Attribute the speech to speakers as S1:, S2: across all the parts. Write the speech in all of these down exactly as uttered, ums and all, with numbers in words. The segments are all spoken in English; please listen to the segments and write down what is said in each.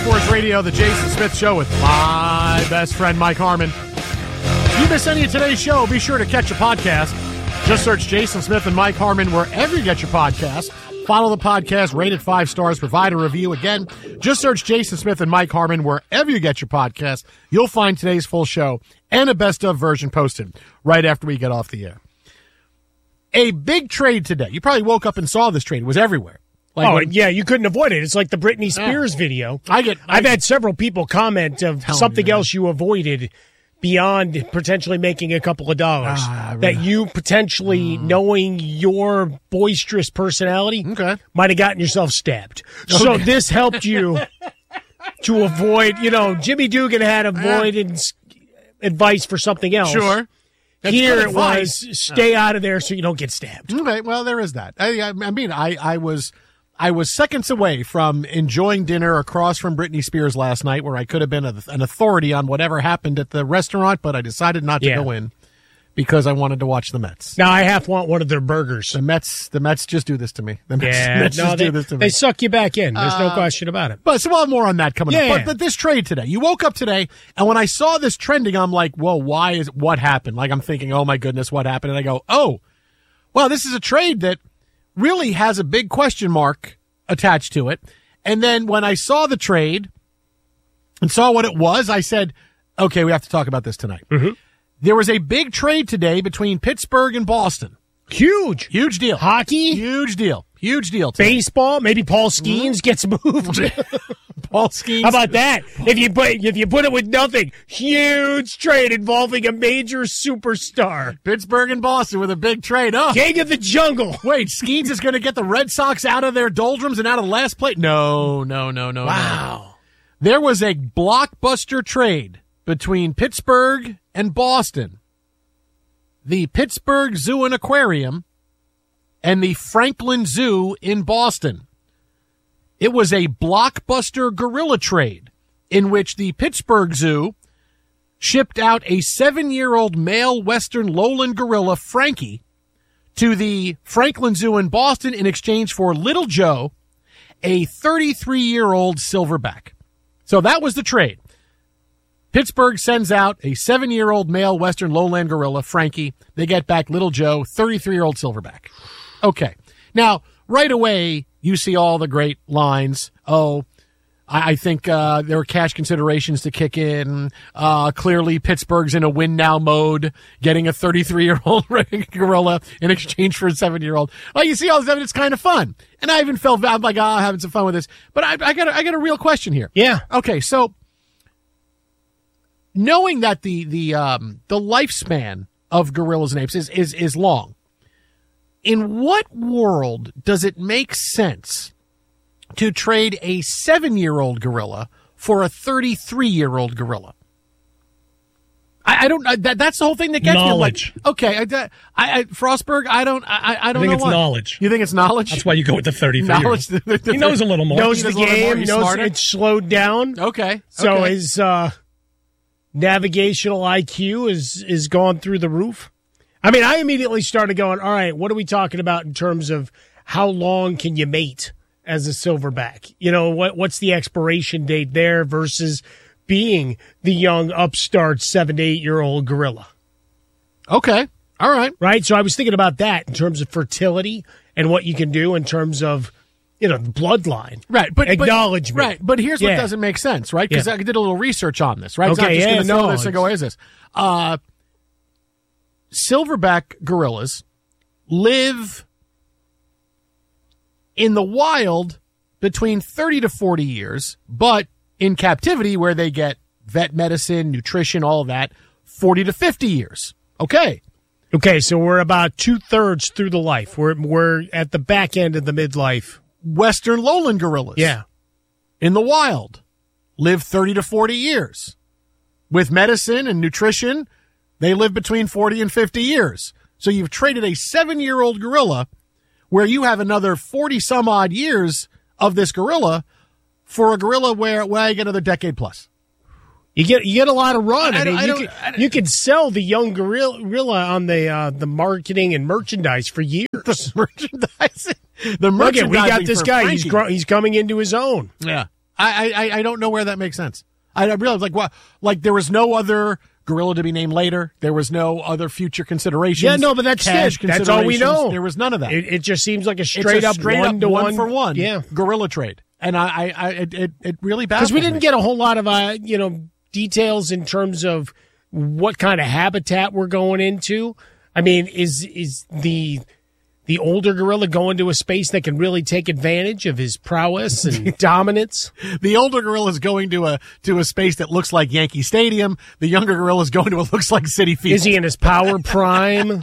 S1: Sports Radio, the Jason Smith Show with my best friend, Mike Harmon. If you miss any of today's show, be sure to catch a podcast. Just search Jason Smith and Mike Harmon wherever you get your podcast. Follow the podcast, rate it five stars, provide a review. Again, just search Jason Smith and Mike Harmon wherever you get your podcast. You'll find today's full show and a best-of version posted right after we get off the air. A big trade today. You probably woke up and saw this trade. It was everywhere. Like
S2: oh,
S1: when,
S2: yeah, you couldn't avoid it. It's like the Britney Spears yeah. video.
S1: I get. I
S2: I've
S1: get,
S2: had several people comment of something else you avoided beyond potentially making a couple of dollars.
S1: Ah, really?
S2: That you potentially, mm. knowing your boisterous personality,
S1: okay.
S2: might have gotten yourself stabbed.
S1: Okay.
S2: So this helped you to avoid, you know, Jimmy Dugan had avoidance uh, advice for something else.
S1: Sure. That's
S2: Here it was, stay oh. out of there so you don't get stabbed.
S1: Okay, well, there is that. I, I, I mean, I, I was... I was seconds away from enjoying dinner across from Britney Spears last night, where I could have been a, an authority on whatever happened at the restaurant, but I decided not to yeah. go in because I wanted to watch the Mets.
S2: Now I half want one of their burgers.
S1: The Mets, the Mets just do this to me. The Mets,
S2: yeah,
S1: Mets
S2: no,
S1: just
S2: they,
S1: do this to me.
S2: They suck you back in. There's uh, no question about it.
S1: But so we'll have more on that coming
S2: yeah,
S1: up.
S2: yeah.
S1: But, but this trade today, you woke up today, and when I saw this trending, I'm like, whoa, why is what happened? Like I'm thinking, oh my goodness, what happened? And I go, oh, well, this is a trade that really has a big question mark attached to it. And then when I saw the trade and saw what it was, I said, okay, we have to talk about this tonight.
S2: Mm-hmm.
S1: There was a big trade today between Pittsburgh and Boston.
S2: Huge.
S1: Huge deal.
S2: Hockey.
S1: Huge deal. Huge deal. Today.
S2: Baseball. Maybe Paul Skeens mm-hmm. gets moved.
S1: Paul Skeens.
S2: How about that? If you put if you put it with nothing, huge trade involving a major superstar.
S1: Pittsburgh and Boston with a big trade. Oh,
S2: King of the Jungle.
S1: Wait, Skeens is going to get the Red Sox out of their doldrums and out of last place? No, no, no, no.
S2: Wow.
S1: No. There was a blockbuster trade between Pittsburgh and Boston. The Pittsburgh Zoo and Aquarium and the Franklin Zoo in Boston. It was a blockbuster gorilla trade in which the Pittsburgh Zoo shipped out a seven-year-old male western lowland gorilla, Frankie, to the Franklin Zoo in Boston in exchange for Little Joe, a thirty-three-year-old silverback. So that was the trade. Pittsburgh sends out a seven-year-old male western lowland gorilla, Frankie. They get back Little Joe, thirty-three-year-old silverback. Okay. Now, right away, you see all the great lines. Oh, I, I think uh, there were cash considerations to kick in. Uh, clearly, Pittsburgh's in a win-now mode, getting a thirty-three-year-old gorilla in exchange for a seven-year-old. Well, you see all this evidence, it's kind of fun. And I even felt, I'm like, oh, I'm having some fun with this. But I, I, got a, I got a real question here.
S2: Yeah.
S1: Okay, so knowing that the the um, the lifespan of gorillas and apes is, is, is long, in what world does it make sense to trade a seven-year-old gorilla for a thirty-three-year-old gorilla? I, I don't. I, that, that's the whole thing that gets
S2: knowledge.
S1: me. Like, okay, I, I, I, Frostberg. I don't. I, I don't
S2: I think
S1: know
S2: it's
S1: what.
S2: knowledge.
S1: You think it's knowledge?
S2: That's why you go with the thirty-three.
S1: Knowledge. The, the, the,
S2: he knows a little more.
S1: Knows
S2: he
S1: the
S2: game.
S1: He
S2: knows
S1: smarter.
S2: It's slowed down.
S1: Okay.
S2: So
S1: okay.
S2: his uh, navigational I Q is is gone through the roof. I mean, I immediately started going, all right, what are we talking about in terms of how long can you mate as a silverback? You know, what what's the expiration date there versus being the young upstart seven to eight-year-old gorilla?
S1: Okay. All right.
S2: Right? So I was thinking about that in terms of fertility and what you can do in terms of, you know, the bloodline.
S1: Right. But
S2: acknowledgement.
S1: But, right. But here's what
S2: yeah.
S1: doesn't make sense, right? Because
S2: yeah.
S1: I did a little research on this, right?
S2: Okay,
S1: it's not just
S2: yeah,
S1: going to throw
S2: no,
S1: this and go, where is this? Uh, silverback gorillas live in the wild between thirty to forty years, but in captivity where they get vet medicine, nutrition, all of that, forty to fifty years. Okay.
S2: Okay, so we're about two-thirds through the life. We're we're at the back end of the midlife.
S1: Western lowland gorillas.
S2: Yeah.
S1: In the wild, live thirty to forty years. With medicine and nutrition, they live between forty and fifty years. So you've traded a seven-year-old gorilla where you have another forty-some-odd years of this gorilla for a gorilla where, where you get another decade plus.
S2: You get you get a lot of run. I, I mean,
S1: I
S2: you, can, I you can sell the young gorilla, gorilla on the uh, the marketing and merchandise for years.
S1: The merchandising, the
S2: merchandising.
S1: Look at,
S2: we got this guy.
S1: Frankie.
S2: He's gr- he's coming into his own.
S1: Yeah. I, I, I don't know where that makes sense. I, I realized, like, what, like there was no other gorilla to be named later. There was no other future considerations.
S2: Yeah, no, but that's it. That's all we know.
S1: There was none of that.
S2: It, it just seems like a straight
S1: it's a
S2: up
S1: straight
S2: one
S1: up
S2: to
S1: one,
S2: one
S1: for one.
S2: Yeah,
S1: gorilla trade, and I, I, I it, it, it really baffles
S2: because we didn't
S1: me.
S2: get a whole lot of, uh, you know, details in terms of what kind of habitat we're going into. I mean, is is the the older gorilla going to a space that can really take advantage of his prowess and dominance?
S1: The older gorilla is going to a to a space that looks like Yankee Stadium. The younger gorilla is going to what looks like Citi Field.
S2: Is he in his power prime?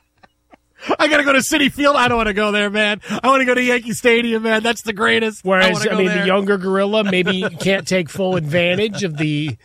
S1: I gotta go to Citi Field. I don't want to go there, man. I want to go to Yankee Stadium, man. That's the greatest.
S2: Whereas, I,
S1: I,
S2: I mean,
S1: there.
S2: the younger gorilla maybe can't take full advantage of the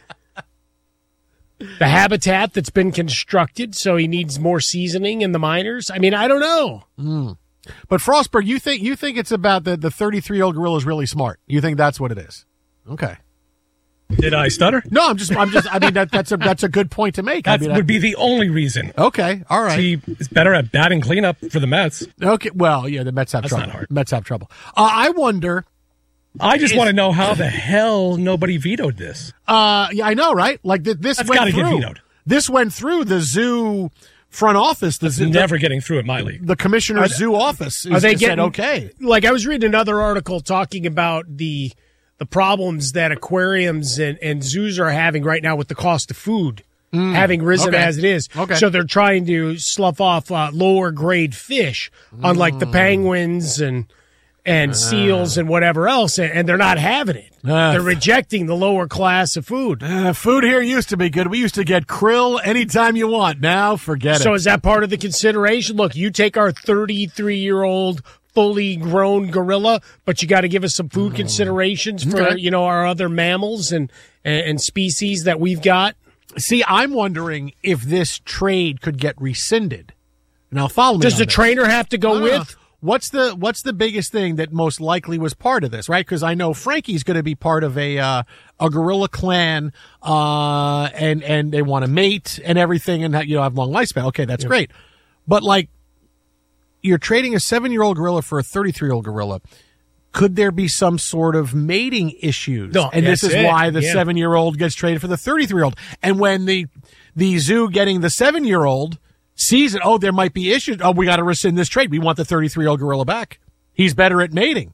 S2: the habitat that's been constructed, so he needs more seasoning in the minors. I mean, I don't know.
S1: Mm. But Frostberg, you think you think it's about the the thirty-three year old gorilla is really smart. You think that's what it is? Okay.
S3: Did I stutter?
S1: No, I'm just, I'm just, I mean, that, that's a, that's a good point to make.
S3: That
S1: I mean,
S3: would
S1: I,
S3: be the only reason.
S1: Okay. All right.
S3: He is better at batting cleanup for the Mets.
S1: Okay. Well, yeah, the Mets have
S3: That's
S1: trouble.
S3: not hard.
S1: Mets have trouble. Uh, I wonder.
S3: I just
S1: is,
S3: want to know how the hell nobody vetoed this.
S1: Uh, yeah, I know, right? Like th- this
S3: That's
S1: went
S3: gotta
S1: through.
S3: get vetoed.
S1: This went through the zoo front office. The
S3: It's
S1: zoo,
S3: never
S1: the,
S3: getting through at my league.
S1: the commissioner's zoo office. Is,
S2: Are they
S1: said,
S2: getting
S1: okay?
S2: Like, I was reading another article talking about the the problems that aquariums and, and zoos are having right now with the cost of food mm, having risen
S1: okay.
S2: as it is.
S1: Okay.
S2: So they're trying to slough off uh, lower grade fish, mm. unlike the penguins and and uh, seals and whatever else, and, and they're not having it. Uh, they're rejecting the lower class of food.
S1: Uh, food here used to be good. We used to get krill anytime you want. Now, forget
S2: so
S1: it.
S2: So is that part of the consideration? Look, you take our thirty-three-year-old fully grown gorilla, but you got to give us some food considerations for,
S1: okay.
S2: you know, our other mammals and, and, and species that we've got.
S1: See, I'm wondering if this trade could get rescinded. Now, follow me.
S2: Does the
S1: this.
S2: trainer have to go with?
S1: Know. What's the what's the biggest thing that most likely was part of this, right? Because I know Frankie's going to be part of a uh, a gorilla clan, uh, and and they want to mate and everything, and you know have long lifespan. Okay, that's yep. great, but like you're trading a seven year old gorilla for a thirty-three year old gorilla. Could there be some sort of mating issues?
S2: No,
S1: and this is
S2: it.
S1: why the
S2: yeah.
S1: seven year old gets traded for the thirty-three year old. And when the the zoo getting the seven year old sees it, oh, there might be issues. Oh, we got to rescind this trade. We want the thirty-three year old gorilla back. He's better at mating.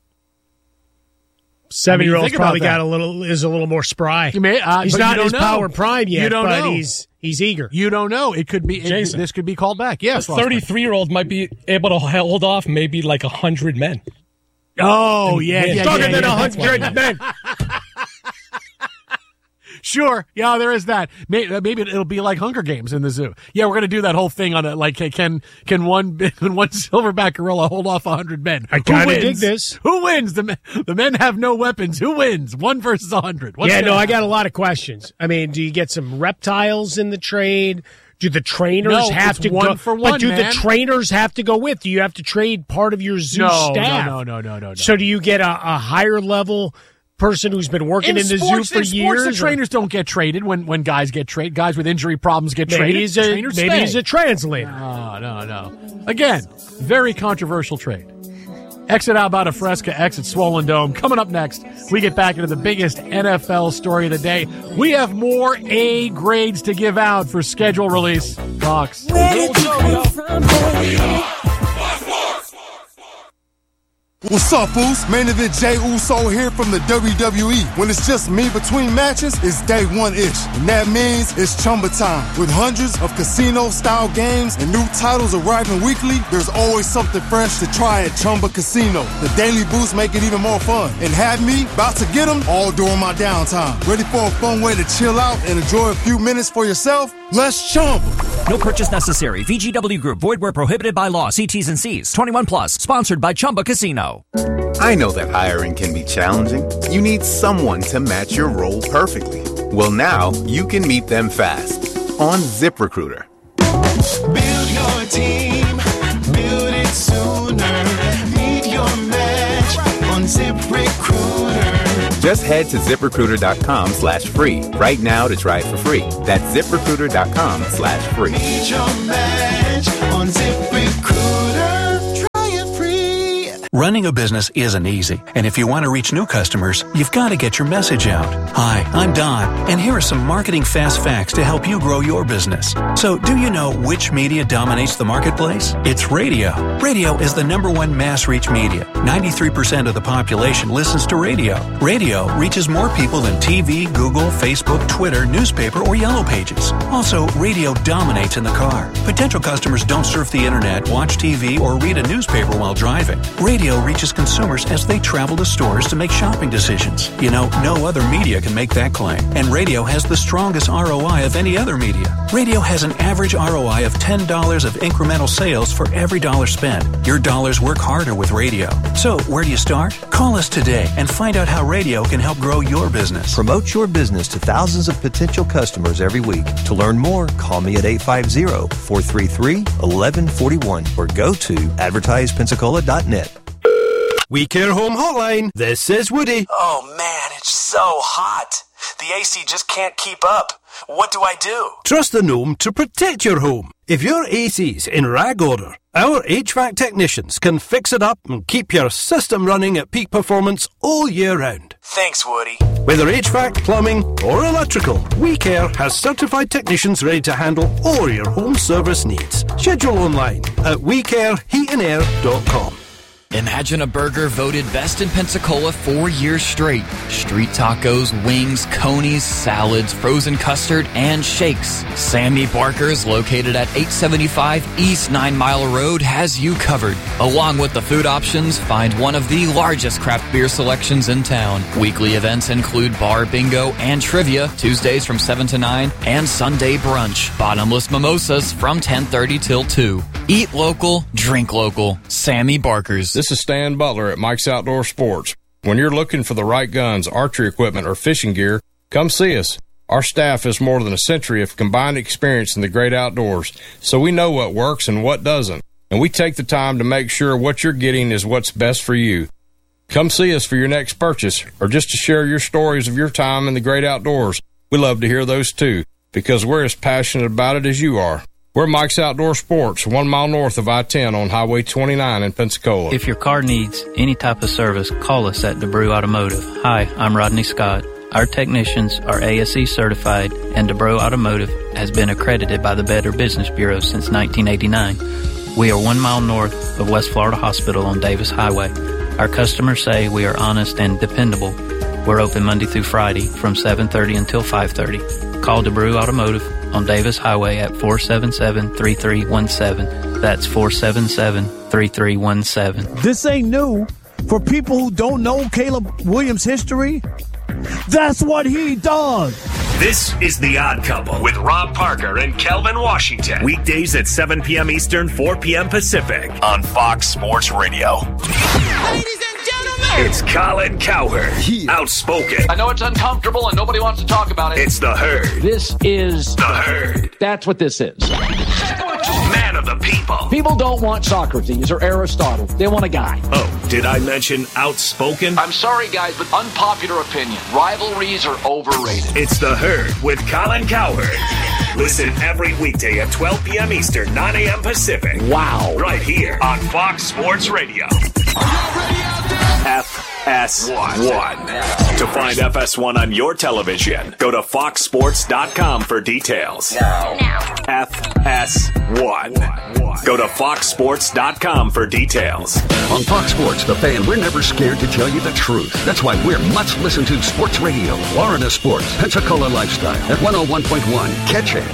S2: Seven year old's probably got a little is a little more spry.
S1: You may, uh,
S2: he's not in his
S1: know.
S2: power prime yet,
S1: you don't
S2: but
S1: know.
S2: he's he's eager.
S1: You don't know. It could be it, this could be called back. Yes,
S3: the thirty-three year old might be able to hold off maybe like a hundred men.
S1: Oh yeah, yeah,
S2: stronger
S1: yeah,
S2: than a
S1: yeah,
S2: hundred men.
S1: Sure, yeah, there is that. Maybe, maybe it'll be like Hunger Games in the zoo. Yeah, we're gonna do that whole thing on it. Like, can can one can one silverback gorilla hold off a hundred men?
S2: I kind of dig this.
S1: Who wins? The men, the men have no weapons. Who wins? One versus a hundred.
S2: Yeah, no, happen? I got a lot of questions. I mean, do you get some reptiles in the trade? Do the trainers
S1: no,
S2: have to
S1: one
S2: go?
S1: For one,
S2: but do
S1: man.
S2: the trainers have to go with? Do you have to trade part of your zoo
S1: no,
S2: staff?
S1: No, no, no, no, no, no.
S2: So do you get a, a higher level person who's been working in,
S1: in
S2: the
S1: sports,
S2: zoo for
S1: in
S2: years?
S1: Sports, the trainers don't get traded when, when guys get traded. Guys with injury problems get
S2: maybe
S1: traded.
S2: He's a,
S1: trainers
S2: maybe
S1: stay.
S2: he's a translator.
S1: No, no, no. Again, very controversial trade. Exit out about a Fresca, exit Swollen Dome. Coming up next, we get back into the biggest N F L story of the day. We have more A grades to give out for schedule release. Fox.
S4: What's up, Uso? Main event Jey Uso here from the W W E. When it's just me between matches, it's day one-ish. And that means it's Chumba time. With hundreds of casino-style games and new titles arriving weekly, there's always something fresh to try at Chumba Casino. The daily boosts make it even more fun. And have me about to get them all during my downtime. Ready for a fun way to chill out and enjoy a few minutes for yourself? Let's Chumba.
S5: No purchase necessary. V G W Group. Void where prohibited by law. See T's and C's. twenty-one plus. Sponsored by Chumba Casino.
S6: I know that hiring can be challenging. You need someone to match your role perfectly. Well, now you can meet them fast on ZipRecruiter.
S7: Build your team. Build it sooner. Meet your match on ZipRecruiter.
S6: Just head to ZipRecruiter.com slash free right now to try it for free. That's ZipRecruiter.com slash free.
S7: Meet your match on ZipRecruiter. Try it free.
S8: Running a business isn't easy, and if you want to reach new customers, you've got to get your message out. Hi, I'm Don, and here are some marketing fast facts to help you grow your business. So, do you know which media dominates the marketplace? It's radio. Radio is the number one mass reach media. ninety-three percent of the population listens to radio. Radio reaches more people than T V, Google, Facebook, Twitter, newspaper, or Yellow Pages. Also, radio dominates in the car. Potential customers don't surf the internet, watch T V, or read a newspaper while driving. Radio reaches consumers as they travel to stores to make shopping decisions. You know, no other media can make that claim. And radio has the strongest R O I of any other media. Radio has an average R O I of ten dollars of incremental sales for every dollar spent. Your dollars work harder with radio. So, where do you start? Call us today and find out how radio can help grow your business.
S9: Promote your business to thousands of potential customers every week. To learn more, call me at eight five zero, four three three, one one four one or go to advertise pensacola dot net.
S10: We Care Home Hotline. This is Woody.
S11: Oh man, it's so hot. The A C just can't keep up. What do I do?
S10: Trust the Gnome to protect your home. If your A C's in rag order, our H V A C technicians can fix it up and keep your system running at peak performance all year round.
S11: Thanks, Woody.
S10: Whether H V A C, plumbing, or electrical, We Care has certified technicians ready to handle all your home service needs. Schedule online at we care heat and air dot com.
S12: Imagine a burger voted best in Pensacola four years straight. Street tacos, wings, conies, salads, frozen custard, and shakes. Sammy Barker's, located at eight seventy-five East Nine Mile Road, has you covered. Along with the food options, find one of the largest craft beer selections in town. Weekly events include bar bingo and trivia, Tuesdays from seven to nine, and Sunday brunch. Bottomless mimosas from ten thirty till two. Eat local, drink local. Sammy Barker's.
S13: This is Stan Butler at Mike's Outdoor Sports. When you're looking for the right guns, archery equipment, or fishing gear, come see us. Our staff has more than a century of combined experience in the great outdoors, so we know what works and what doesn't, and we take the time to make sure what you're getting is what's best for you. Come see us for your next purchase, or just to share your stories of your time in the great outdoors. We love to hear those too, because we're as passionate about it as you are. We're Mike's Outdoor Sports, one mile north of I ten on Highway twenty-nine in Pensacola.
S14: If your car needs any type of service, call us at DeBrew Automotive. Hi, I'm Rodney Scott. Our technicians are A S E certified, and DeBrew Automotive has been accredited by the Better Business Bureau since nineteen eighty-nine. We are one mile north of West Florida Hospital on Davis Highway. Our customers say we are honest and dependable. We're open Monday through Friday from seven thirty until five thirty. Call DeBrew Automotive on Davis Highway at four seven seven, three three one seven. That's four seven seven, three three one seven.
S15: This ain't new. For people who don't know Caleb Williams' history, that's what he does.
S16: This is The Odd Couple with Rob Parker and Kelvin Washington. Weekdays at seven p.m. Eastern, four p.m. Pacific on Fox Sports Radio. Ladies and gentlemen, it's Colin Cowherd. Yeah. Outspoken.
S17: I know it's uncomfortable and nobody wants to talk about it.
S16: It's The Herd.
S17: This is
S16: The Herd.
S17: That's what this is.
S16: Man of the people.
S17: People don't want Socrates or Aristotle. They want a guy.
S16: Oh, did I mention outspoken?
S17: I'm sorry, guys, but unpopular opinion. Rivalries are overrated.
S16: It's The Herd with Colin Cowherd. Listen every weekday at twelve p.m. Eastern, nine a.m. Pacific.
S17: Wow.
S16: Right here on Fox Sports Radio. F S one. To find F S one on your television, go to fox sports dot com for details.
S18: Now.
S16: F S one. Go to fox sports dot com for details.
S19: On Fox Sports, The Fan, we're never scared to tell you the truth. That's why we're much listened to Sports Radio, Florida Sports, Pensacola Lifestyle at one oh one point one. Catch it.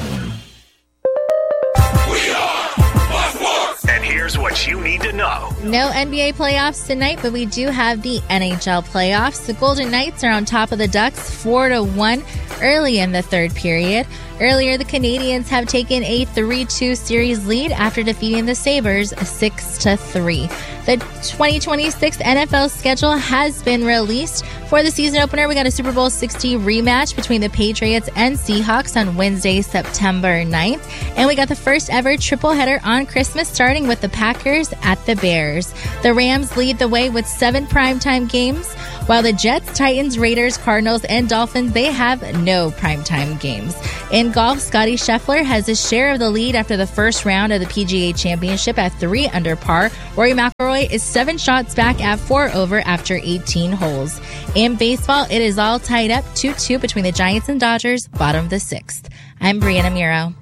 S16: And here's what you need to know.
S18: No N B A playoffs tonight, but we do have the N H L playoffs. The Golden Knights are on top of the Ducks four to one early in the third period. Earlier, the Canadiens have taken a three two series lead after defeating the Sabres six to three. The twenty twenty-six N F L schedule has been released. For the season opener, we got a Super Bowl sixty rematch between the Patriots and Seahawks on Wednesday, September ninth. And we got the first ever triple header on Christmas, starting with the Packers at the Bears. The Rams lead the way with seven primetime games, While the Jets, Titans, Raiders, Cardinals, and Dolphins, they have no primetime games. In golf, Scottie Scheffler has his share of the lead after the first round of the P G A Championship at three under par. Rory McIlroy is seven shots back at four over after eighteen holes. In baseball, it is all tied up two two between the Giants and Dodgers, bottom of the sixth. I'm Brianna Muro.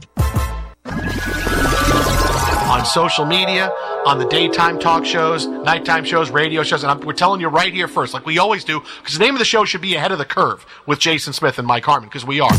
S1: On social media, on the daytime talk shows, nighttime shows, radio shows, and I'm, we're telling you right here first, like we always do, because the name of the show should be Ahead of the Curve with Jason Smith and Mike Harmon, because we are.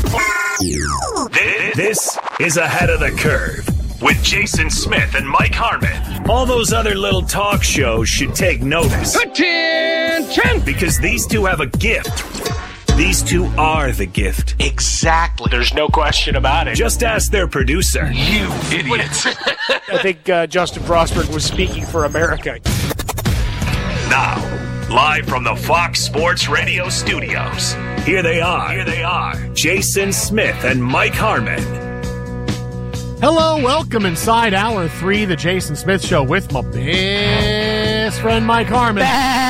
S16: This is Ahead of the Curve with Jason Smith and Mike Harmon. All those other little talk shows should take notice. Attention! Because these two have a gift. These two are the gift.
S1: Exactly.
S16: There's no question about it. Just ask their producer.
S1: You idiots.
S2: I think uh, Justin Frostberg was speaking for America.
S16: Now, live from the Fox Sports Radio studios, here they are. Here they are. Jason Smith and Mike Harmon.
S1: Hello, welcome inside hour three, the Jason Smith Show with my best friend Mike Harmon.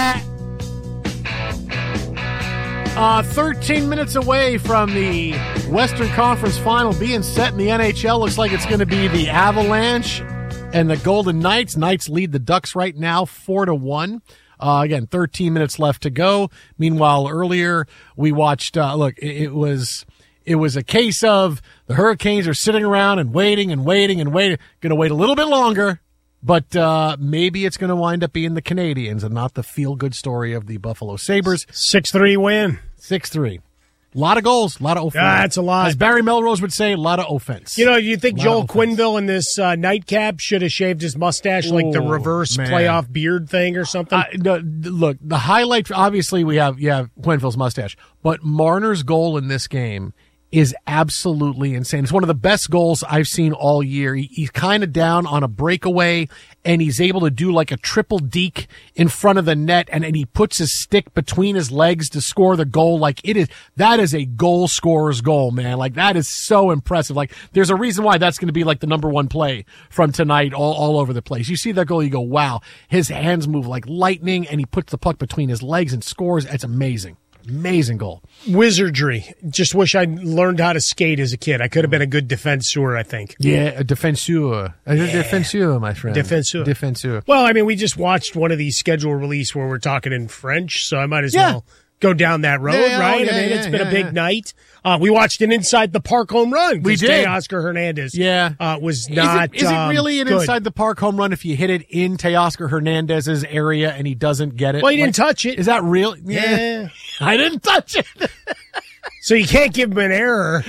S1: Uh, thirteen minutes away from the Western Conference Final being set in the N H L. Looks like it's going to be the Avalanche and the Golden Knights. Knights lead the Ducks right now, four to one. Uh, again, thirteen minutes left to go. Meanwhile, earlier we watched. Uh, look, it, it was it was a case of the Hurricanes are sitting around and waiting and waiting and waiting. Going to wait a little bit longer. But uh, maybe it's going to wind up being the Canadians and not the feel-good story of the Buffalo Sabres.
S2: six three win.
S1: six three. A lot of goals, a lot of offense.
S2: Yeah, that's a lot.
S1: As Barry Melrose would say, a lot of offense.
S2: You know, you think Joel Quenneville in this uh, nightcap should have shaved his mustache Ooh, like the reverse man. playoff beard thing or something?
S1: Uh, no, look, the highlight, obviously we have, yeah, Quenneville's mustache, but Marner's goal in this game is absolutely insane. It's one of the best goals I've seen all year. He, he's kind of down on a breakaway, and he's able to do like a triple deke in front of the net, and, and he puts his stick between his legs to score the goal. Like it is, that is a goal scorer's goal, man. Like that is so impressive. Like there's a reason why that's going to be like the number one play from tonight all, all over the place. You see that goal, you go, wow, his hands move like lightning, and he puts the puck between his legs and scores. It's amazing. Amazing goal.
S2: Wizardry. Just wish I learned how to skate as a kid. I could have been a good defenseur, I think.
S1: Yeah, a defenseur. A yeah. defenseur, my friend.
S2: Defenseur.
S1: Defenseur.
S2: Well, I mean, we just watched one of these schedule release where we're talking in French, so I might as
S1: yeah.
S2: well go down that road,
S1: yeah,
S2: right?
S1: Oh, yeah,
S2: I mean,
S1: yeah,
S2: it's been
S1: yeah,
S2: a big
S1: yeah.
S2: night. Uh, we watched an Inside the Park home run.
S1: We did.
S2: Teoscar Hernandez
S1: yeah.
S2: uh, was not
S1: Is it, is
S2: um,
S1: it really an
S2: good.
S1: Inside the Park home run if you hit it in Teoscar Hernandez's area and he doesn't get it?
S2: Well, he
S1: like,
S2: didn't touch it.
S1: Is that real?
S2: Yeah.
S1: yeah. I didn't touch it.
S2: So you can't give him an error.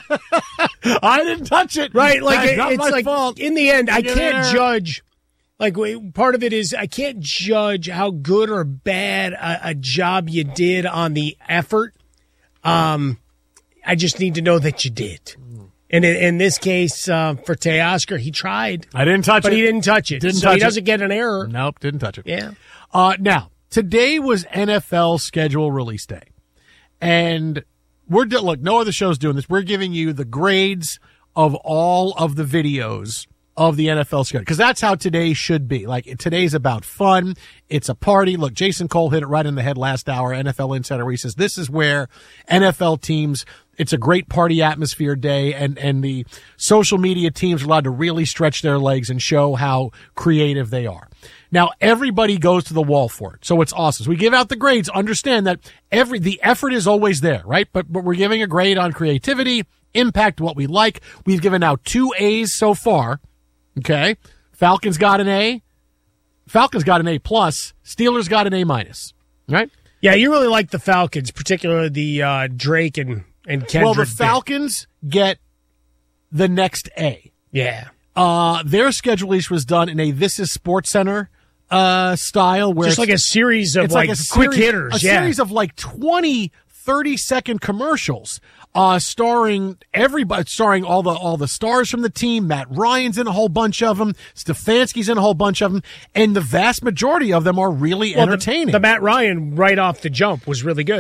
S1: I didn't touch it.
S2: Right, like
S1: That's
S2: it,
S1: not
S2: it's
S1: my
S2: like
S1: fault.
S2: In the end, I
S1: Get
S2: can't
S1: there.
S2: judge. Like part of it is I can't judge how good or bad a, a job you did on the effort. Um, I just need to know that you did. And in, in this case, uh, for Teoscar, he tried.
S1: I didn't touch
S2: but
S1: it.
S2: But he didn't touch it.
S1: Didn't
S2: so
S1: touch
S2: he doesn't
S1: it.
S2: get an error.
S1: Nope, didn't touch it.
S2: Yeah.
S1: Uh, now, today was N F L schedule release day. And we're, do- look, no other show's doing this. We're giving you the grades of all of the videos of the N F L schedule, because that's how today should be. Like, today's about fun. It's a party. Look, Jason Cole hit it right in the head last hour, N F L Insider, where he says this is where N F L teams, it's a great party atmosphere day, and, and the social media teams are allowed to really stretch their legs and show how creative they are. Now, everybody goes to the wall for it, so it's awesome. So we give out the grades. Understand that every the effort is always there, right? But, but we're giving a grade on creativity, impact, what we like. We've given out two A's so far. Okay, Falcons got an A. Falcons got an A plus. Steelers got an A minus. Right?
S2: Yeah, you really like the Falcons, particularly the uh, Drake and and Kendrick.
S1: Well, the Falcons bit. get the next A.
S2: Yeah.
S1: Uh, their schedule release was done in a This Is Sports Center uh, style, where
S2: just like a series of
S1: it's
S2: like,
S1: like a
S2: quick
S1: series,
S2: hitters,
S1: a
S2: yeah.
S1: series of like twenty, thirty second commercials. Uh, starring everybody, starring all the all the stars from the team. Matt Ryan's in a whole bunch of them. Stefanski's in a whole bunch of them, and the vast majority of them are really
S2: well,
S1: entertaining.
S2: The, the Matt Ryan right off the jump was really good.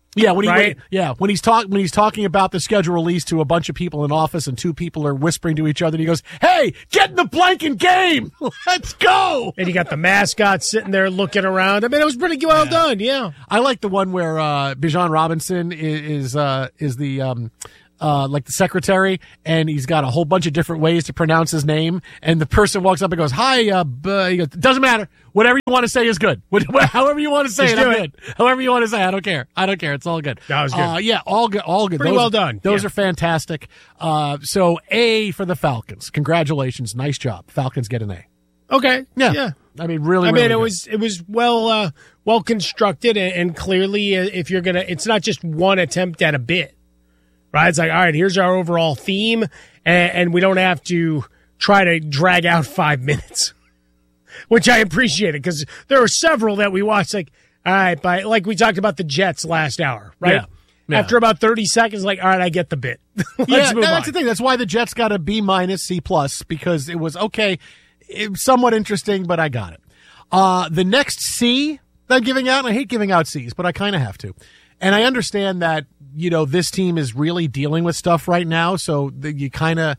S1: Yeah, when he
S2: right?
S1: when, yeah when he's talk when he's talking about the schedule release to a bunch of people in office, and two people are whispering to each other, and he goes, "Hey, get in the blanking game, let's go!"
S2: And you got the mascot sitting there looking around. I mean, it was pretty well yeah. done. Yeah,
S1: I like the one where uh, Bijan Robinson is is, uh, is the. Um, Uh, like the secretary, and he's got a whole bunch of different ways to pronounce his name, and the person walks up and goes, "Hi, uh, b-, he goes, doesn't matter. Whatever you want to say is good. However you want to say
S2: Just
S1: it, I'm
S2: it.
S1: good. However you want to say, I don't care. I don't care. It's all good."
S2: That was good.
S1: Uh, yeah, all good. All good.
S2: Pretty
S1: those,
S2: well done.
S1: Those
S2: Yeah.
S1: are fantastic. Uh, so A for the Falcons. Congratulations. Nice job. Falcons get an A.
S2: Okay.
S1: Yeah.
S2: Yeah.
S1: I mean, really.
S2: I
S1: really
S2: mean, it
S1: good.
S2: was it was well uh, well constructed, and, and clearly, uh, if you're gonna, it's not just one attempt at a bit. Right? It's like, all right, here's our overall theme, and, and we don't have to try to drag out five minutes, which I appreciated because there were several that we watched. Like, all right, by like we talked about the Jets last hour, right?
S1: Yeah. Yeah.
S2: After about thirty seconds, like, all right, I get the bit. Let's
S1: yeah,
S2: move
S1: that's
S2: on.
S1: the thing. That's why the Jets got a B minus, C plus, because it was okay, it was somewhat interesting, but I got it. Uh, the next C that I'm giving out, and I hate giving out C's, but I kind of have to. And I understand that, you know, this team is really dealing with stuff right now, so the, you kind of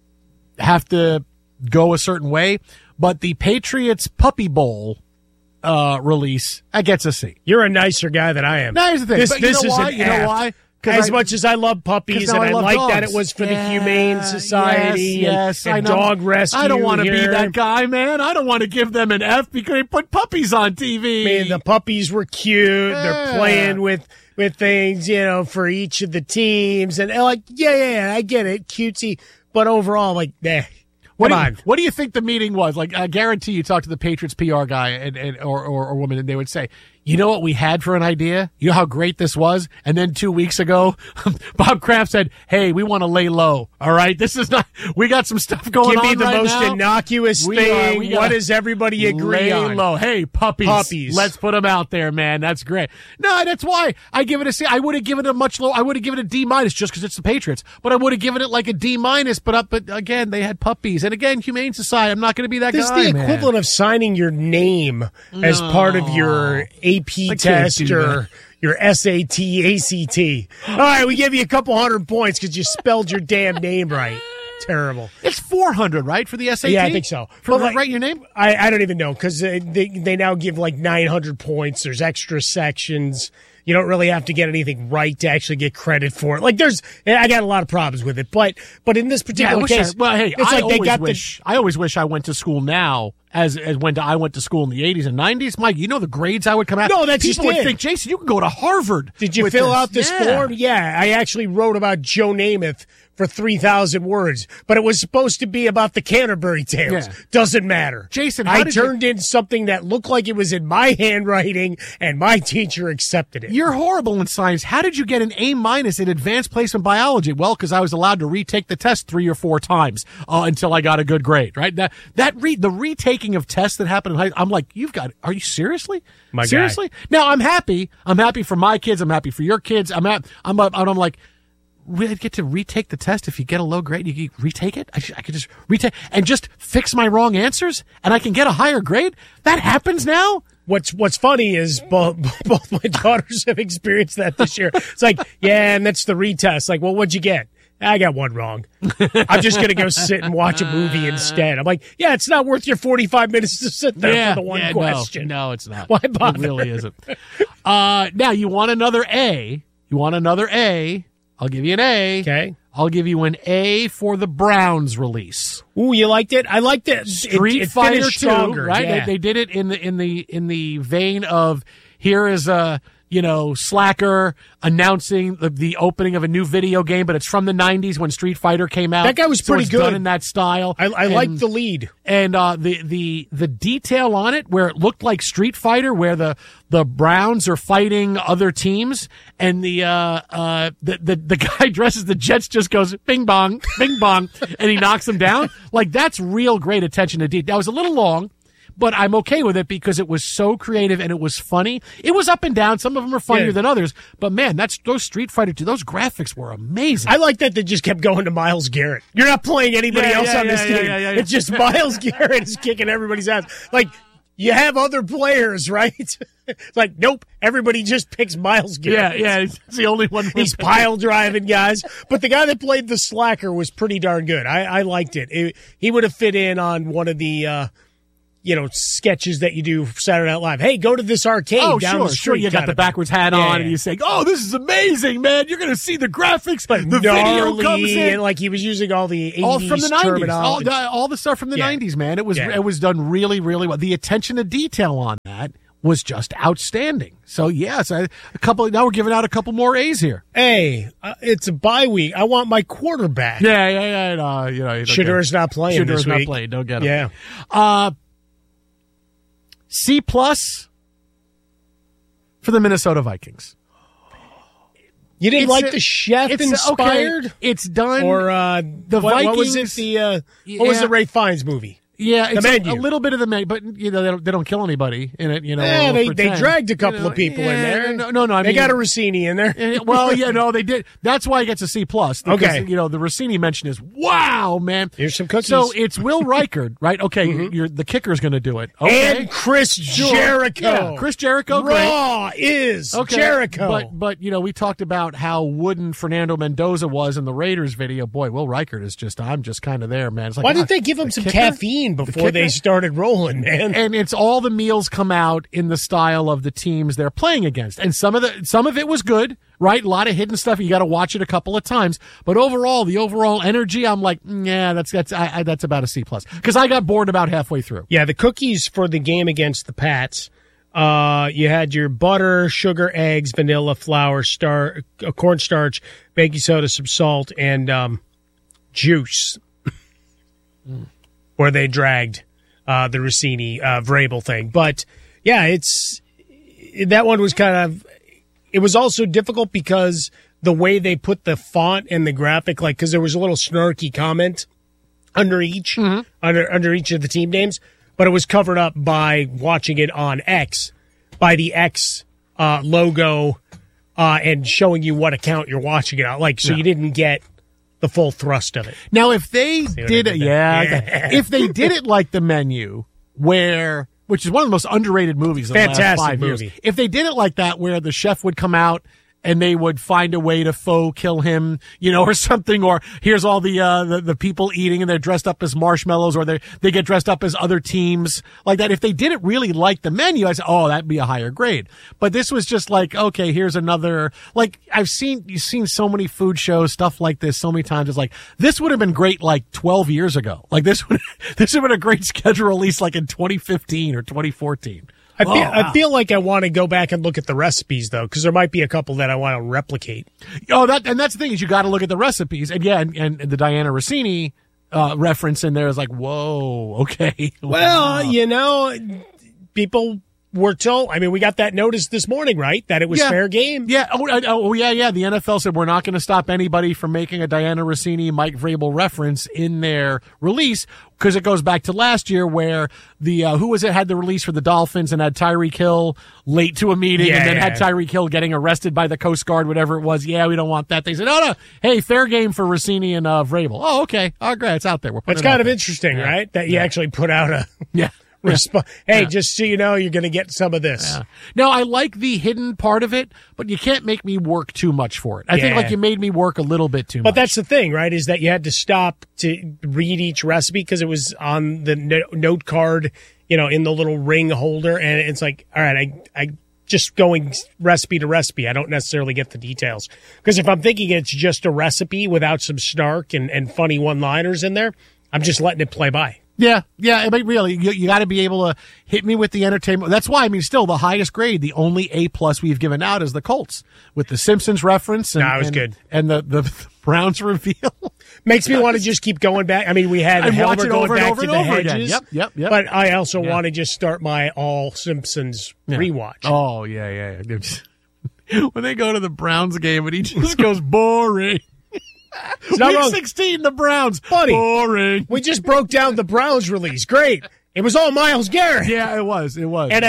S1: have to go a certain way. But the Patriots Puppy Bowl uh, release, that gets a C.
S2: You're a nicer guy than I am.
S1: No, here's the thing.
S2: This,
S1: but you
S2: this
S1: know
S2: is
S1: why?
S2: an
S1: You know
S2: aft.
S1: why?
S2: As
S1: I,
S2: much as I love puppies and I, I
S1: love
S2: like
S1: dogs.
S2: that it was for
S1: yeah,
S2: the Humane Society
S1: yes, yes,
S2: and, and
S1: I know.
S2: dog rescue.
S1: I don't want to be
S2: here.
S1: that guy, man. I don't want to give them an F because they put puppies on T V.
S2: I mean, the puppies were cute.
S1: Yeah.
S2: They're playing with, with things, you know, for each of the teams. And like, yeah, yeah, yeah, I get it. Cutesy. But overall, like, eh.
S1: What
S2: Come
S1: do,
S2: on.
S1: you, what do you think the meeting was? Like, I guarantee you talk to the Patriots P R guy and, and or, or, or woman, and they would say, you know what we had for an idea? You know how great this was? And then two weeks ago, Bob Kraft said, hey, we want to lay low. All right? This is not, we got some stuff going
S2: Give
S1: on
S2: me the
S1: right
S2: most
S1: now.
S2: innocuous
S1: We
S2: thing.
S1: are- we
S2: what
S1: gotta
S2: does everybody agree
S1: lay
S2: on?
S1: low. Hey, puppies.
S2: Puppies.
S1: Let's put them out there, man. That's great. No, that's why I give it a C. I would have given it a much lower. I would have given it a D minus just because it's the Patriots. But I would have given it like a D minus. But up, but again, they had puppies. And again, Humane Society. I'm not going to be that
S2: This
S1: guy.
S2: is the
S1: man.
S2: equivalent of signing your name as
S1: No.
S2: part of your A P
S1: I can't
S2: test
S1: do
S2: or
S1: that.
S2: your S A T, A C T. All right, we give you a couple hundred points because you spelled your damn name right. Terrible.
S1: It's four hundred, right, for the S A T?
S2: Yeah, I think so.
S1: For
S2: But, like,
S1: write your name?
S2: I, I don't even know because they, they now give like nine hundred points. There's extra sections. You don't really have to get anything right to actually get credit for it. Like there's, I got a lot of problems with it, but but in this
S1: Yeah, I
S2: particular
S1: wish I-
S2: case,
S1: well, hey,
S2: it's
S1: I
S2: like they
S1: always
S2: got
S1: wish I always wish I went to school now as as when I went to school in the eighties and nineties. Mike, you know the grades I would come out.
S2: No, that's
S1: people
S2: just
S1: would
S2: it.
S1: think, Jason, you can go to Harvard.
S2: the. Did you
S1: with
S2: fill
S1: this.
S2: out this
S1: Yeah.
S2: form? Yeah, I actually wrote about Joe Namath for three thousand words, but it was supposed to be about the Canterbury Tales.
S1: Yeah.
S2: Doesn't matter.
S1: Jason, how
S2: I
S1: did you-
S2: turned in something that looked like it was in my handwriting, and my teacher accepted it.
S1: You're horrible in science. How did you get an A minus in advanced placement biology? Well, because I was allowed to retake the test three or four times uh, until I got a good grade. Right? That that re- the retaking of tests that happened in high. I'm like, you've got. Are you seriously?
S2: My guy.
S1: seriously? Now I'm happy. I'm happy for my kids. I'm happy for your kids. I'm at, I'm up, and I'm like. Really get to retake the test if you get a low grade. You can retake it. I, sh- I could just retake and just fix my wrong answers, and I can get a higher grade. That happens now.
S2: What's What's funny is both both my daughters have experienced that this year. It's like, yeah, and that's the retest. Like, well, what'd you get? I got one wrong. I'm just gonna go sit and watch a movie instead. I'm like, yeah, it's not worth your forty-five minutes to sit there
S1: yeah,
S2: for the one
S1: yeah,
S2: question.
S1: No, no, it's not.
S2: Why bother?
S1: It really isn't. Uh, now you want another A. You want another A. I'll give you an A.
S2: Okay.
S1: I'll give you an A for the Browns release.
S2: Ooh, you liked it? I liked it.
S1: Street
S2: it, it
S1: Fighter
S2: finished
S1: two,
S2: stronger,
S1: right?
S2: yeah.
S1: They, they did it in the in the in the vein of here is a you know Slacker announcing the, the opening of a new video game, but it's from the nineties when Street Fighter came out.
S2: That guy was
S1: So
S2: pretty
S1: it's
S2: good
S1: done in that style.
S2: I, I
S1: And-
S2: liked the lead.
S1: and uh, the the the detail on it, where it looked like Street Fighter, where the the Browns are fighting other teams, and the uh, uh, the, the the guy dresses the Jets just goes bing bong, bing bong, and he knocks them down. Like that's real great attention to detail. That was a little long, but I'm okay with it because it was so creative and it was funny. It was up and down. Some of them are funnier
S2: Yeah.
S1: than others, but man, that's those Street Fighter two. Those graphics were amazing.
S2: I like that they just kept going to Myles Garrett. You're not playing anybody
S1: Yeah,
S2: else
S1: yeah,
S2: on this
S1: yeah,
S2: team.
S1: yeah, yeah, yeah.
S2: It's just Myles Garrett is kicking everybody's ass. Like, you have other players, right? It's like, nope, everybody just picks Myles Garrett.
S1: Yeah, yeah, he's the only one.
S2: He's pile driving guys. But the guy that played the slacker was pretty darn good. I, I liked it. it. He would have fit in on one of the, uh, you know, sketches that you do for Saturday Night Live. Hey, go to this arcade
S1: oh,
S2: down
S1: sure,
S2: the street.
S1: Sure, you got the backwards hat on,
S2: yeah,
S1: and you say, oh, this is amazing, man. You're going to see the graphics.
S2: But
S1: the
S2: gnarly,
S1: video comes in.
S2: And like he was using all the eighties
S1: all from the nineties. All,
S2: terminology.
S1: all the stuff from the
S2: Yeah.
S1: nineties, man. It was
S2: Yeah.
S1: it was done really, really well. The attention to detail on that was just outstanding. So, yes, I, a couple. Now we're giving out a couple more A's here.
S2: Hey, uh, it's a bye week. I want my quarterback.
S1: Yeah, yeah, yeah. And, uh, you know, you don't
S2: Shedur's
S1: get-
S2: not playing
S1: Shedur's
S2: this
S1: not
S2: week.
S1: playing. Don't get him.
S2: Yeah.
S1: Uh, C plus for the Minnesota Vikings.
S2: You didn't
S1: It's
S2: like
S1: a-
S2: the chef
S1: it's
S2: inspired?
S1: Okay. It's done.
S2: Or uh,
S1: the
S2: what,
S1: Vikings.
S2: what was it? The uh, what was
S1: Yeah.
S2: the Ray Fiennes movie?
S1: Yeah,
S2: The
S1: it's a,
S2: Menu.
S1: a little bit of the menu, but you know they don't, they don't kill anybody in it. You know,
S2: Yeah,
S1: we'll
S2: they, they
S1: pretend.
S2: dragged a couple
S1: You know,
S2: of people in
S1: yeah,
S2: there.
S1: No, no, no I
S2: they
S1: mean,
S2: got a Rossini in there.
S1: Eh, well, yeah, no, they did. That's why he gets a C plus. because,
S2: Okay.
S1: you know the Rossini mention is wow, man.
S2: Here's some cookies.
S1: So it's Will Reichard, right? Okay, you're, the kicker's going to do it. Okay.
S2: And Chris
S1: Sure.
S2: Jericho.
S1: Yeah, Chris Jericho, great.
S2: Raw is
S1: Okay,
S2: Jericho.
S1: But but you know we talked about how wooden Fernando Mendoza was in the Raiders video. Boy, Will Reichard is just I'm just kind of there, man. It's like,
S2: Why
S1: ah,
S2: didn't they give him
S1: the
S2: some
S1: kicker?
S2: caffeine
S1: The
S2: before they
S1: kicker?
S2: started rolling, man?
S1: And it's all the meals come out in the style of the teams they're playing against. And some of the some of it was good, right? A lot of hidden stuff. You got to watch it a couple of times. But overall, the overall energy, I'm like, mm, yeah, that's that's I, I, that's about a C plus because I got bored about halfway through.
S2: Yeah, the cookies for the game against the Pats. Uh, you had your butter, sugar, eggs, vanilla, flour, star, uh, cornstarch, baking soda, some salt, and um, juice. Where they dragged uh, the Rossini uh, Vrabel thing, but yeah, it's that one was kind of. It was also difficult because the way they put the font and the graphic, like because there was a little snarky comment under each under under each of the team names, but it was covered up by watching it on X, by the X uh, logo, uh, and showing you what account you're watching it on. Like, so
S1: Yeah.
S2: you didn't get the full thrust of it.
S1: Now, if they
S2: what I
S1: did it,
S2: did there?
S1: yeah,
S2: Yeah.
S1: okay. If they did it like The Menu, where which is one of the most underrated movies of the last
S2: Fantastic
S1: five
S2: movie.
S1: years. If they did it like that, where the chef would come out and they would find a way to faux kill him, you know, or something, or here's all the uh, the, the people eating and they're dressed up as marshmallows, or they they get dressed up as other teams like that. If they did it really like The Menu, I said, oh, that'd be a higher grade. But this was just like, okay, here's another. Like I've seen you've seen so many food shows, stuff like this, so many times. It's like this would have been great like twelve years ago. Like this would this would have been a great schedule release like in twenty fifteen or twenty fourteen.
S2: I feel,
S1: Oh, wow.
S2: I feel like I want to go back and look at the recipes though, because there might be a couple that I want to replicate.
S1: Oh, that and that's the thing is you got to look at the recipes, and yeah, and, and the Diana Rossini uh, reference in there is like, whoa, okay.
S2: Well, you know, people were told. I mean, we got that notice this morning, right? That it was
S1: Yeah.
S2: fair game.
S1: Yeah. Oh, I- oh, yeah, yeah. The N F L said we're not going to stop anybody from making a Diana Rossini, Mike Vrabel reference in their release because it goes back to last year where the uh, who was it had the release for the Dolphins and had Tyreek Hill late to a meeting
S2: Yeah,
S1: and then
S2: yeah.
S1: had Tyreek Hill getting arrested by the Coast Guard, whatever it was. Yeah, we don't want that. They said, no, no, hey, fair game for Rossini and uh, Vrabel. Oh, okay. Oh, great. It's out there. We're putting
S2: That's
S1: it out
S2: kind of
S1: there.
S2: interesting,
S1: Yeah.
S2: right? That you
S1: Yeah.
S2: actually put out a
S1: Yeah.
S2: response. Hey,
S1: Yeah.
S2: just so you know, you're going to get some of this.
S1: Yeah. Now, I like the hidden part of it, but you can't make me work too much for it. I think
S2: Yeah.
S1: like you made me work a little bit too
S2: But
S1: much.
S2: that's the thing, right? Is that you had to stop to read each recipe because it was on the no- note card, you know, in the little ring holder, and it's like, all right, I, I just going recipe to recipe. I don't necessarily get the details because if I'm thinking it's just a recipe without some snark and, and funny one-liners in there, I'm just letting it play by.
S1: Yeah, yeah, but really, you, you got to be able to hit me with the entertainment. That's why, I mean, still the highest grade, the only A plus we've given out is the Colts with the Simpsons reference. And,
S2: Nah, it was
S1: and,
S2: good.
S1: And the, the Browns reveal.
S2: Makes me want to just keep going back. I mean, we had
S1: And watch
S2: Helmer
S1: it
S2: going
S1: over and
S2: back
S1: over
S2: to
S1: and
S2: the
S1: over again.
S2: hedges.
S1: Yep, yep, yep.
S2: But I also
S1: Yeah.
S2: want to just start my all Simpsons
S1: Yeah.
S2: rewatch.
S1: Oh, yeah, yeah, yeah. Dude. When they go to the Browns game and he just goes, boring.
S2: It's not
S1: Week
S2: wrong.
S1: sixteen, the Browns.
S2: Buddy,
S1: boring.
S2: We just broke down the Browns release. Great. It was all Myles Garrett.
S1: Yeah, it was. It was.
S2: And
S1: it
S2: a
S1: was.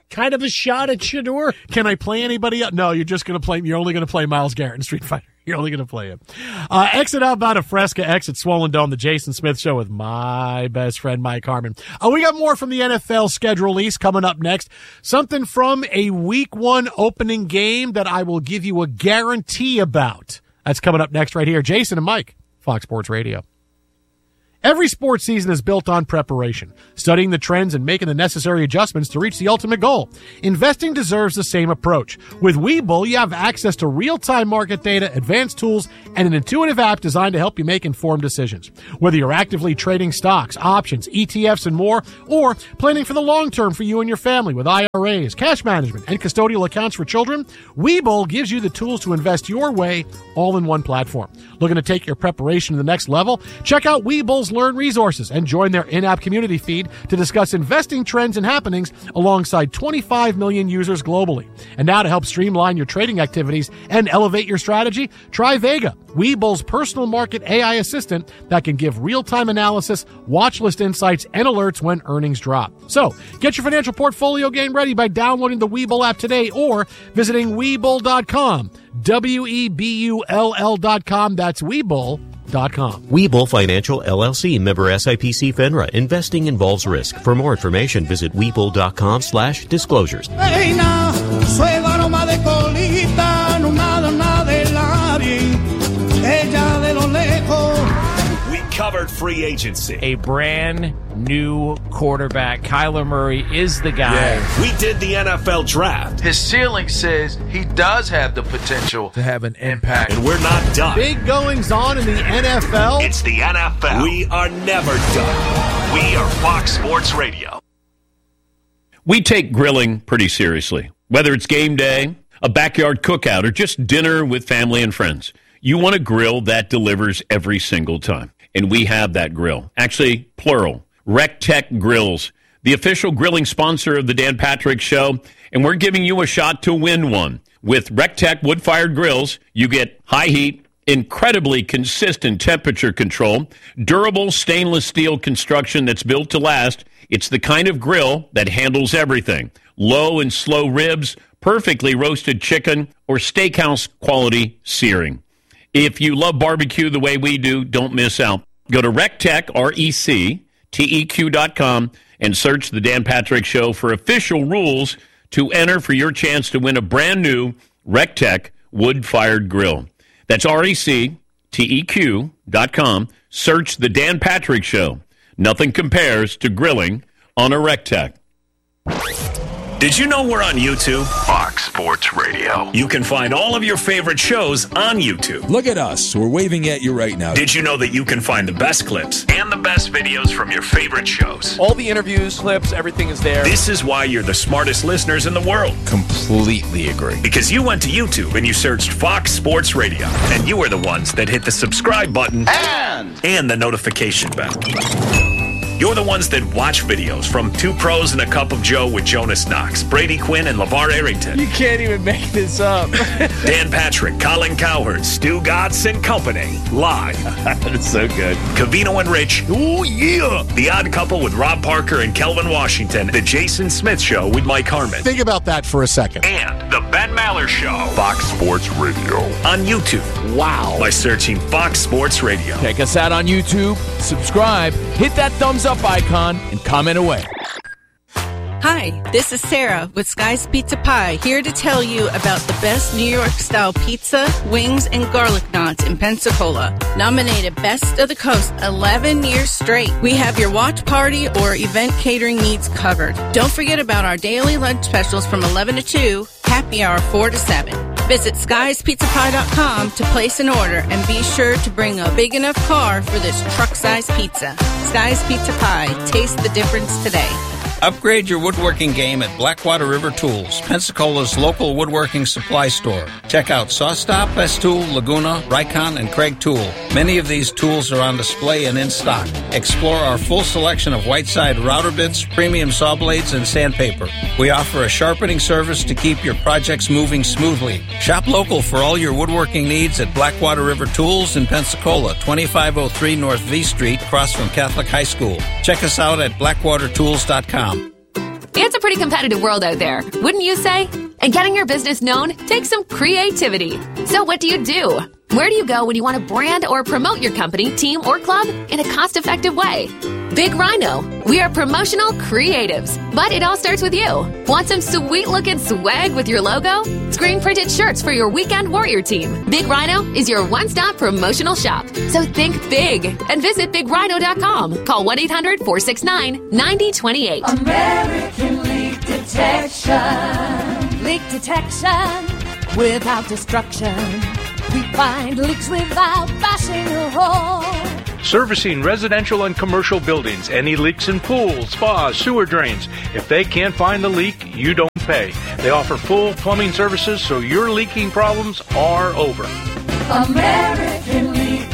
S2: kind of a shot at Shador.
S1: Can I play anybody else? No, you're just going to play. You're only going to play Myles Garrett in Street Fighter. You're only going to play him. Uh, exit outbound of Fresca, exit Swollen Dome, the Jason Smith Show with my best friend, Mike Harmon. Uh, we got more from the N F L schedule release coming up next. Something from a week one opening game that I will give you a guarantee about. That's coming up next right here. Jason and Mike, Fox Sports Radio. Every sports season is built on preparation, studying the trends and making the necessary adjustments to reach the ultimate goal. Investing deserves the same approach. With Webull, you have access to real-time market data, advanced tools, and an intuitive app designed to help you make informed decisions. Whether you're actively trading stocks, options, E T Fs, and more, or planning for the long term for you and your family with I R As, cash management, and custodial accounts for children, Webull gives you the tools to invest your way all in one platform. Looking to take your preparation to the next level? Check out Webull's Learn Resources and join their in-app community feed to discuss investing trends and happenings alongside twenty-five million users globally. And now to help streamline your trading activities and elevate your strategy, try Vega, Webull's personal market A I assistant that can give real-time analysis, watch list insights, and alerts when earnings drop. So, get your financial portfolio game ready by downloading the Webull app today or visiting Webull dot com. W E B U L L dot com. That's Webull dot com.
S20: Webull Financial, L L C, member S I P C FINRA. Investing involves risk. For more information, visit Webull dot com slash disclosures.
S15: Reina, sueva aroma de colita, no nada, nada de labio, ella de lo lejos.
S16: We covered free agency.
S21: A brand new quarterback. Kyler Murray is the guy.
S16: Yeah. We did the N F L draft.
S22: His ceiling says he does have the potential to have an impact.
S16: And we're not done.
S1: Big goings on in the N F L.
S16: It's the N F L. We are never done. We are Fox Sports Radio.
S23: We take grilling pretty seriously. Whether it's game day, a backyard cookout, or just dinner with family and friends, you want a grill that delivers every single time. And we have that grill. Actually, plural. RecTech Grills, the official grilling sponsor of the Dan Patrick Show, and we're giving you a shot to win one. With RecTech wood-fired grills, you get high heat, incredibly consistent temperature control, durable stainless steel construction that's built to last. It's the kind of grill that handles everything. Low and slow ribs, perfectly roasted chicken, or steakhouse quality searing. If you love barbecue the way we do, don't miss out. Go to RecTech, R E C, T E Q dot com, and search The Dan Patrick Show for official rules to enter for your chance to win a brand new RecTech wood-fired grill. That's R E C T E Q dot com. Search The Dan Patrick Show. Nothing compares to grilling on a RecTech.
S16: Did you know we're on YouTube? Fox Sports Radio. You can find all of your favorite shows on YouTube.
S24: Look at us. We're waving at you right now.
S16: Did you know that you can find the best clips and the best videos from your favorite shows?
S22: All the interviews, clips, everything is there.
S16: This is why you're the smartest listeners in the world.
S24: Completely agree.
S16: Because you went to YouTube and you searched Fox Sports Radio, and you were the ones that hit the subscribe button
S22: and,
S16: and the notification bell. You're the ones that watch videos from Two Pros and a Cup of Joe with Jonas Knox, Brady Quinn, and LeVar Arrington.
S22: You can't even make this up.
S16: Dan Patrick, Colin Cowherd, Stu Gotts and Company. Live.
S24: That's so good.
S16: Cavino and Rich. Oh, yeah. The Odd Couple with Rob Parker and Kelvin Washington. The Jason Smith Show with Mike Harmon.
S25: Think about that for a second.
S16: And The Ben Maller Show. Fox Sports Radio. On YouTube.
S25: Wow.
S16: By searching Fox Sports Radio.
S21: Check us out on YouTube. Subscribe. Hit that thumbs up icon and comment away.
S26: Hi, this is Sarah with Sky's Pizza Pie, here to tell you about the best New York style pizza, wings, and garlic knots in Pensacola. Nominated Best of the Coast eleven years straight. We have your watch party or event catering needs covered. Don't forget about our daily lunch specials from eleven to two, happy hour four to seven. Visit skies pizza pie dot com to place an order and be sure to bring a big enough car for this truck-sized pizza. Sky's Pizza Pie. Taste the difference today.
S27: Upgrade your woodworking game at Blackwater River Tools, Pensacola's local woodworking supply store. Check out SawStop, Festool, Laguna, Rikon, and Craig Tool. Many of these tools are on display and in stock. Explore our full selection of Whiteside router bits, premium saw blades, and sandpaper. We offer a sharpening service to keep your projects moving smoothly. Shop local for all your woodworking needs at Blackwater River Tools in Pensacola, twenty-five oh three North V Street, across from Catholic High School. Check us out at blackwater tools dot com.
S3: It's a pretty competitive world out there, wouldn't you say? And getting your business known takes some creativity. So what do you do? Where do you go when you want to brand or promote your company, team, or club in a cost-effective way? Big Rhino. We are promotional creatives, but it all starts with you. Want some sweet-looking swag with your logo? Screen-printed shirts for your weekend warrior team. Big Rhino is your one-stop promotional shop. So think big and visit big rhino dot com. Call one eight hundred four six nine nine zero two eight.
S4: American Leak Detection. Leak detection without destruction. We find leaks without bashing a hole.
S5: Servicing residential and commercial buildings. Any leaks in pools, spas, sewer drains. If they can't find the leak, you don't pay. They offer full plumbing services, so your leaking problems are over.
S4: American Leak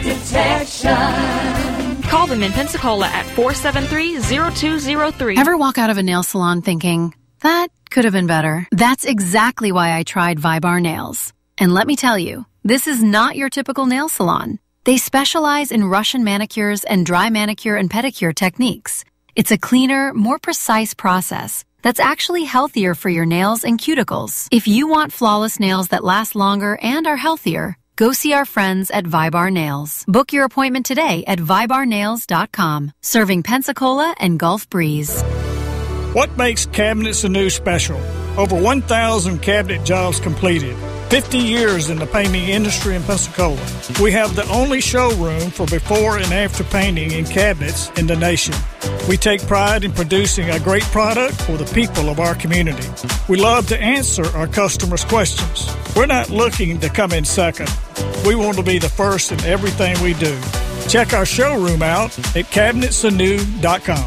S4: Detection.
S6: Call them in Pensacola at four seven three, zero two zero three.
S7: Ever walk out of a nail salon thinking, that could have been better? That's exactly why I tried Vibar Nails. And let me tell you, this is not your typical nail salon. They specialize in Russian manicures and dry manicure and pedicure techniques. It's a cleaner, more precise process that's actually healthier for your nails and cuticles. If you want flawless nails that last longer and are healthier, go see our friends at Vibar Nails. Book your appointment today at vibar nails dot com, serving Pensacola and Gulf Breeze.
S8: What makes Cabinets Anew special? Over one thousand cabinet jobs completed. fifty years in the painting industry in Pensacola. We have the only showroom for before and after painting in cabinets in the nation. We take pride in producing a great product for the people of our community. We love to answer our customers' questions. We're not looking to come in second. We want to be the first in everything we do. Check our showroom out at cabinets anew dot com.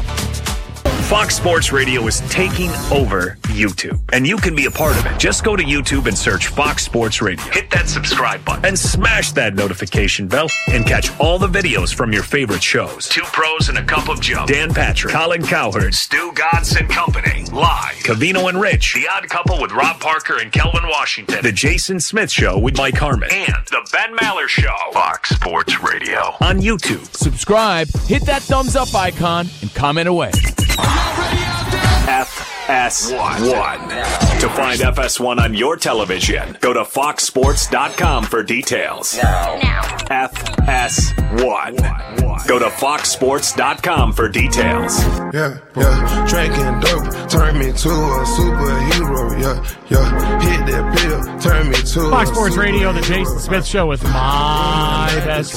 S16: Fox Sports Radio is taking over YouTube, and you can be a part of it. Just go to YouTube and search Fox Sports Radio. Hit that subscribe button and smash that notification bell and catch all the videos from your favorite shows. Two Pros and a Cup of Joe. Dan Patrick, Colin Cowherd, Stu Godson Company, Live, Cavino and Rich, The Odd Couple with Rob Parker and Kelvin Washington, The Jason Smith Show with Mike Harmon, and The Ben Maller Show. Fox Sports Radio on YouTube.
S21: Subscribe, hit that thumbs up icon, and comment away.
S16: F S one. To find F S one on your television, go to fox sports dot com for details. Now. F S one. Go to fox sports dot com for details.
S25: Yeah, yeah. Drinking dope turned me to a superhero. Yeah, yeah. Hit that pill, turn me to
S1: Fox Sports Radio, The Jason Smith Show with my best